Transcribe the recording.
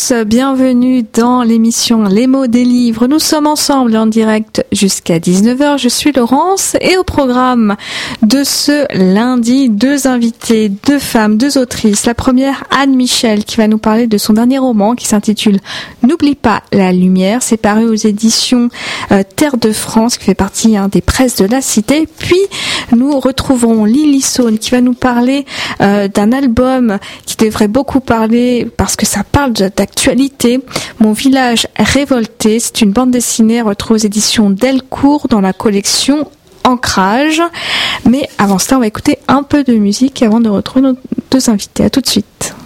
tous, bienvenue dans l'émission Les mots des livres. Nous sommes ensemble en direct jusqu'à 19h. Je suis Laurence et au programme de ce lundi, deux invités, deux femmes, deux autrices. La première, Anne Michel, qui va nous parler de son dernier roman qui s'intitule N'oublie pas la lumière. C'est paru aux éditions Terre de France, qui fait partie des presses de la Cité. Puis nous retrouverons Lily Saune qui va nous parler d'un album qui devrait beaucoup parler parce que ça parle d'actualité. Mon village révolté, c'est une bande dessinée retrouvée aux éditions Delcourt dans la collection Ancrage. Mais avant cela, on va écouter un peu de musique avant de retrouver nos deux invités. À tout de suite.